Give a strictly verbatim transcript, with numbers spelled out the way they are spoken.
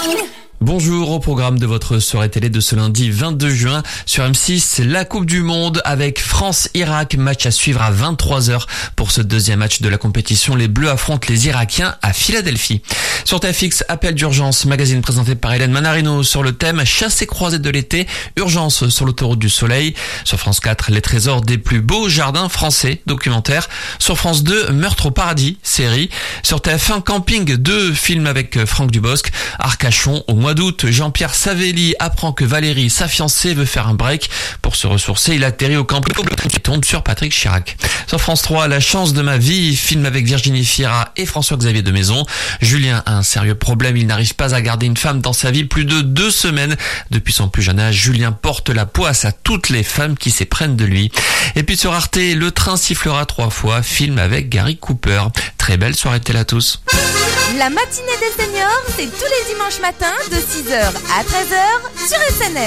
Bonjour, au programme de votre soirée télé de ce lundi vingt-deux juin sur M six, la Coupe du Monde avec France-Irak, match à suivre à vingt-trois heures. Pour ce deuxième match de la compétition, les Bleus affrontent les Irakiens à Philadelphie. Sur T F X, appel d'urgence, magazine présenté par Hélène Manarino sur le thème chasse et croisée de l'été, urgence sur l'autoroute du soleil. Sur France quatre, les trésors des plus beaux jardins français, documentaire. Sur France deux, Meurtre au paradis, série. Sur T F un, Camping deux, film avec Franck Dubosc. Arcachon, au mois d'août, Jean-Pierre Savelli apprend que Valérie, sa fiancée, veut faire un break. Pour se ressourcer, il atterrit au camping et tombe sur Patrick Chirac. Sur France trois, La chance de ma vie, film avec Virginie Fira et François-Xavier de Maison. Julien a un sérieux problème, il n'arrive pas à garder une femme dans sa vie plus de deux semaines. Depuis son plus jeune âge, Julien porte la poisse à toutes les femmes qui s'éprennent de lui. Et puis sur Arte, Le train sifflera trois fois, film avec Gary Cooper. Très belle soirée de télé à tous. La matinée des seniors, c'est tous les dimanches matins de six heures à treize heures sur S N S.